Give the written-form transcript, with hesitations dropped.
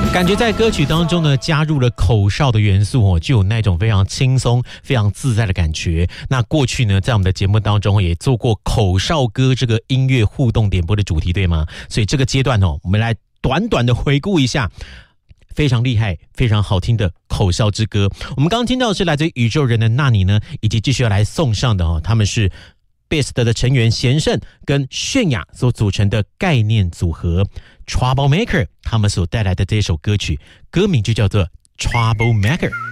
感觉在歌曲当中呢，加入了口哨的元素就有那种非常轻松、非常自在的感觉。那过去呢，在我们的节目当中也做过口哨歌这个音乐互动点播的主题，对吗？所以这个阶段我们来短短的回顾一下非常厉害、非常好听的口哨之歌。我们刚刚听到的是来自于宇宙人的那你呢，以及继续要来送上的他们是Beast 的成员贤胜跟泫雅所组成的概念组合 Troublemaker， 他们所带来的这首歌曲，歌名就叫做 Troublemaker。